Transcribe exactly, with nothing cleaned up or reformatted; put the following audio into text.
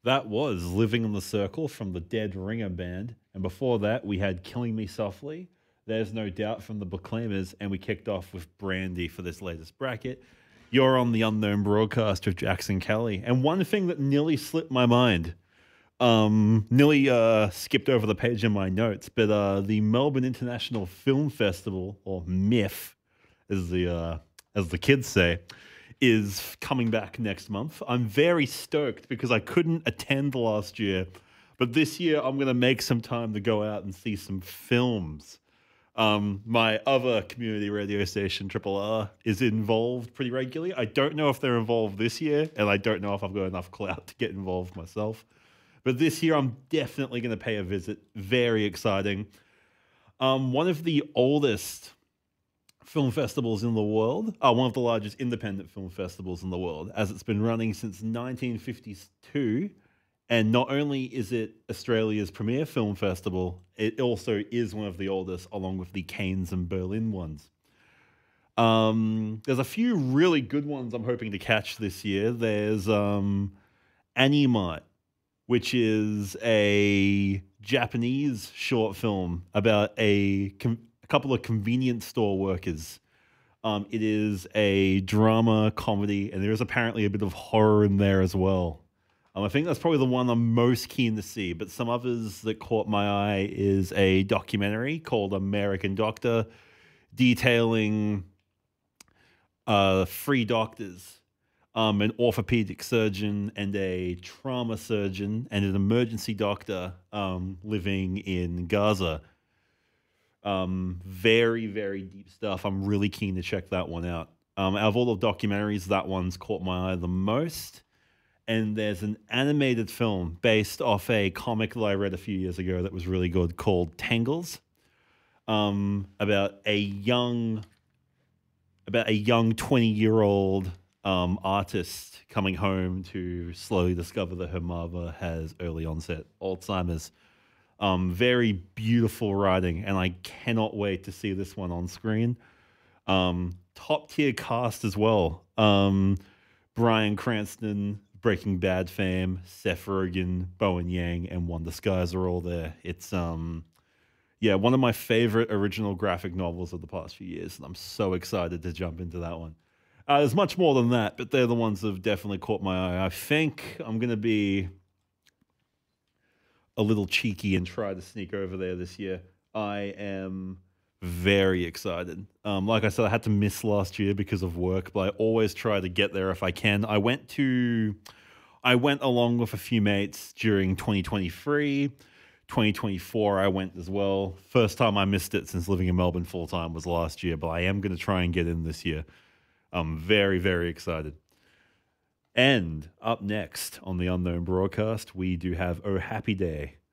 That was Living in the Circle from the Dead Ringer Band. And before that, we had Killing Me Softly, There's No Doubt from the Proclaimers, and we kicked off with Brandy for this latest bracket. You're on the Unknown Broadcast with Jackson Kelly. And one thing that nearly slipped my mind, um, nearly uh, skipped over the page in my notes, but uh, the Melbourne International Film Festival, or M I F, as the, uh, as the kids say, is coming back next month. I'm very stoked because I couldn't attend last year, but this year I'm going to make some time to go out and see some films. Um, my other community radio station, Triple R, is involved pretty regularly. I don't know if they're involved this year, and I don't know if I've got enough clout to get involved myself. But this year I'm definitely going to pay a visit. Very exciting. Um, one of the oldest film festivals in the world, uh, one of the largest independent film festivals in the world, as it's been running since nineteen fifty-two. And not only is it Australia's premier film festival, it also is one of the oldest, along with the Cannes and Berlin ones. Um, there's a few really good ones I'm hoping to catch this year. There's um, Animite, which is a Japanese short film about a com- a couple of convenience store workers. Um, it is a drama comedy, and there is apparently a bit of horror in there as well. Um, I think that's probably the one I'm most keen to see, but some others that caught my eye is a documentary called American Doctor, detailing uh, three doctors, um, an orthopedic surgeon and a trauma surgeon and an emergency doctor um, living in Gaza. Um, very, very deep stuff. I'm really keen to check that one out. Um, out of all the documentaries, that one's caught my eye the most. And there's an animated film based off a comic that I read a few years ago that was really good called Tangles, um, about a young, about a young twenty-year-old um, artist coming home to slowly discover that her mother has early onset Alzheimer's. Um, very beautiful writing, and I cannot wait to see this one on screen. Um, top tier cast as well. Um, Bryan Cranston, Breaking Bad fame, Seth Rogen, Bowen Yang, and Wanda Skies are all there. It's um, yeah, one of my favorite original graphic novels of the past few years, and I'm so excited to jump into that one. Uh, there's much more than that, but they're the ones that have definitely caught my eye. I think I'm going to be a little cheeky and try to sneak over there this year. I am very excited. Um, like I said, I had to miss last year because of work, but I always try to get there if I can. I went to, I went along with a few mates during twenty twenty-three. twenty twenty-four, I went as well. First time I missed it since living in Melbourne full time was last year, but I am going to try and get in this year. I'm very, very excited. And up next on the Unknown Broadcast, we do have Oh Happy Day